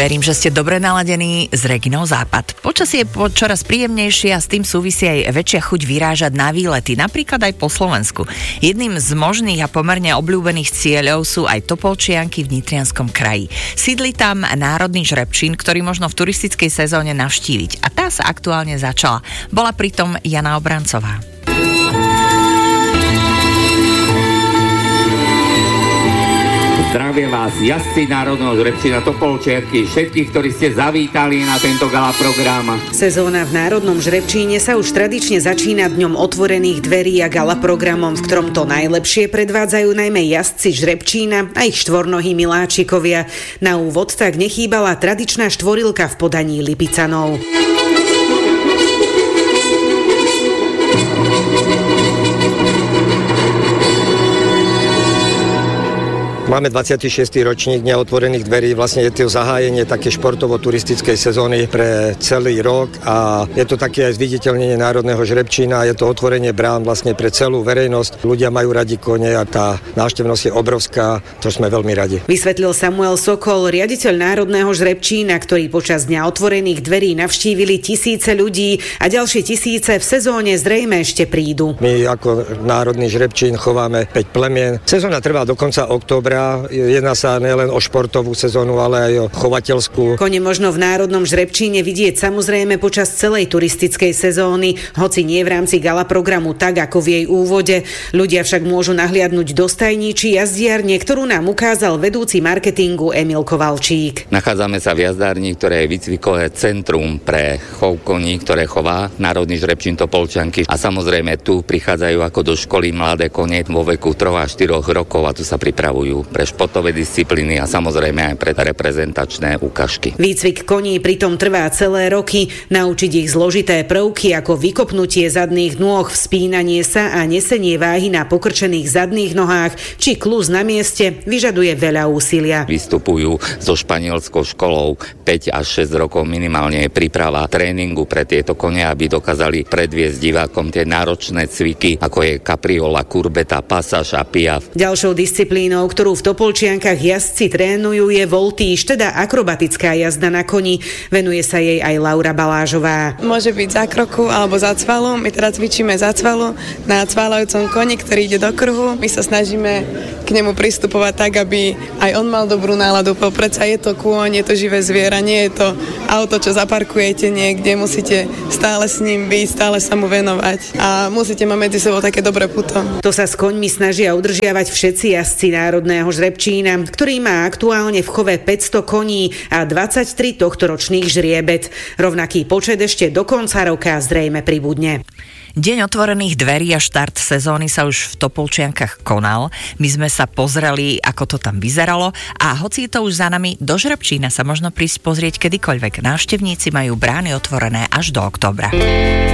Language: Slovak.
Verím, že ste dobre naladení s Reginou Západ. Počasie je čoraz príjemnejšie a s tým súvisí aj väčšia chuť vyrážať na výlety, napríklad aj po Slovensku. Jedným z možných a pomerne obľúbených cieľov sú aj Topolčianky v Nitrianskom kraji. Sídli tam národný žrebčín, ktorý možno v turistickej sezóne navštíviť. A tá sa aktuálne začala. Bola pritom Jana Obrancová. Zdravím vás, jazdci národného žrebčína Topolčianky, všetkých, ktorí ste zavítali na tento gala program. Sezóna v národnom žrebčíne sa už tradične začína dňom otvorených dverí a gala programom, v ktorom to najlepšie predvádzajú najmä jazdci žrebčína a ich štvornohí miláčikovia. Na úvod tak nechýbala tradičná štvorilka v podaní Lipicanov. Máme 26. ročník Dňa otvorených dverí, vlastne je to zahájenie také športovo-turistickej sezóny pre celý rok a je to také aj zviditeľnenie národného žrebčína, je to otvorenie brán vlastne pre celú verejnosť. Ľudia majú radi kone a tá návštevnosť je obrovská, čo sme veľmi radi. Vysvetlil Samuel Sokol, riaditeľ národného žrebčína, ktorý počas Dňa otvorených dverí navštívili tisíce ľudí a ďalšie tisíce v sezóne zrejme ešte prídu. My ako národný žrebčín chováme 5 plemien. Sezóna trvá do konca októbra. Jedná sa nielen o športovú sezónu, ale aj o chovateľskú. Kone možno v národnom žrebčíne vidieť samozrejme počas celej turistickej sezóny, hoci nie v rámci gala programu tak ako v jej úvode. Ľudia však môžu nahliadnúť do stajní či jazdiarne, ktorú nám ukázal vedúci marketingu Emil Kovalčík. Nachádzame sa v jazdárni, ktoré je výcvikové centrum pre chov koní, ktoré chová národný žrebčín Topolčianky. A samozrejme tu prichádzajú ako do školy mladé kone vo veku 3 až 4 rokov a tu sa pripravujú pre športové disciplíny a samozrejme aj pre reprezentačné ukážky. Výcvik koní pritom trvá celé roky. Naučiť ich zložité prvky ako vykopnutie zadných nôh, vzpínanie sa a nesenie váhy na pokrčených zadných nohách či kluz na mieste vyžaduje veľa úsilia. Vystupujú so španielskou školou 5 až 6 rokov minimálne je príprava tréningu pre tieto kone, aby dokázali predviesť divákom tie náročné cviky, ako je kapriola, kurbeta, pasáž a piaf. Ďalšou disciplínou, ktorú v Topolčiankach jazdci trénujú, je voltíž, teda akrobatická jazda na koni. Venuje sa jej aj Laura Balážová. Môže byť za kroku alebo za cvalu. My teraz cvičíme za cvalu na cvalajúcom koni, ktorý ide do kruhu. My sa snažíme k nemu pristupovať tak, aby aj on mal dobrú náladu. Predsa je to kôň, je to živé zviera, nie je to auto, čo zaparkujete niekde. Musíte stále s ním byť, stále sa mu venovať a musíte mať medzi sebou také dobré puto. To sa s koňmi snažia udržiavať všetci jazdci národného žrebčína, ktorý má aktuálne v chove 500 koní a 23 tohtoročných žriebet. Rovnaký počet ešte do konca roka zrejme pribudne. Deň otvorených dverí a štart sezóny sa už v Topolčiankach konal. My sme sa pozreli, ako to tam vyzeralo a hoci je to už za nami, do žrebčína sa možno prísť pozrieť kedykoľvek. Návštevníci majú brány otvorené až do októbra.